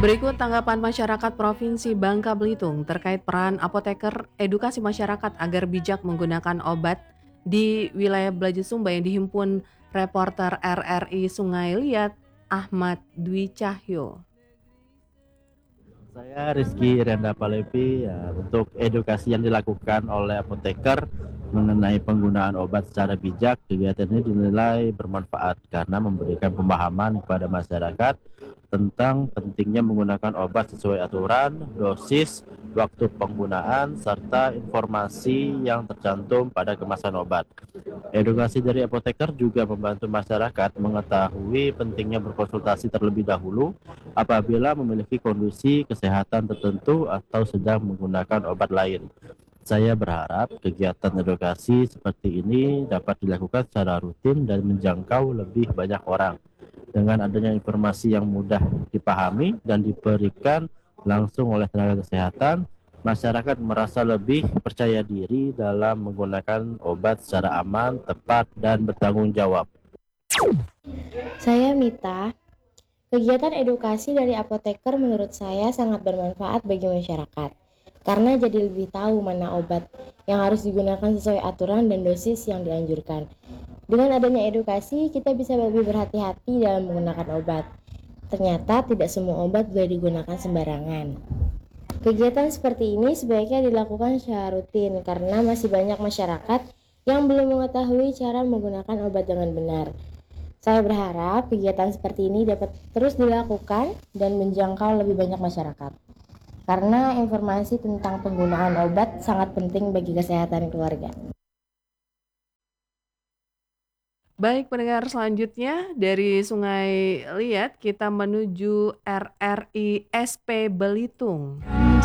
Berikut tanggapan masyarakat Provinsi Bangka Belitung terkait peran apoteker edukasi masyarakat agar bijak menggunakan obat di wilayah Belajesumba yang dihimpun reporter RRI Sungai Liat Ahmad Dwi Cahyo. Saya Rizky Renda Palevi, ya, untuk edukasi yang dilakukan oleh apoteker mengenai penggunaan obat secara bijak, kegiatan ini dinilai bermanfaat karena memberikan pemahaman kepada masyarakat tentang pentingnya menggunakan obat sesuai aturan, dosis, waktu penggunaan, serta informasi yang tercantum pada kemasan obat. Edukasi dari apoteker juga membantu masyarakat mengetahui pentingnya berkonsultasi terlebih dahulu apabila memiliki kondisi kesehatan tertentu atau sedang menggunakan obat lain. Saya berharap kegiatan edukasi seperti ini dapat dilakukan secara rutin dan menjangkau lebih banyak orang. Dengan adanya informasi yang mudah dipahami dan diberikan langsung oleh tenaga kesehatan, masyarakat merasa lebih percaya diri dalam menggunakan obat secara aman, tepat, dan bertanggung jawab. Saya Mita. Kegiatan edukasi dari apoteker menurut saya sangat bermanfaat bagi masyarakat. Karena jadi lebih tahu mana obat yang harus digunakan sesuai aturan dan dosis yang dianjurkan. Dengan adanya edukasi, kita bisa lebih berhati-hati dalam menggunakan obat. Ternyata tidak semua obat boleh digunakan sembarangan. Kegiatan seperti ini sebaiknya dilakukan secara rutin karena masih banyak masyarakat yang belum mengetahui cara menggunakan obat dengan benar. Saya berharap kegiatan seperti ini dapat terus dilakukan dan menjangkau lebih banyak masyarakat. Karena informasi tentang penggunaan obat sangat penting bagi kesehatan keluarga. Baik pendengar, selanjutnya dari Sungai Liat kita menuju RRI SP Belitung.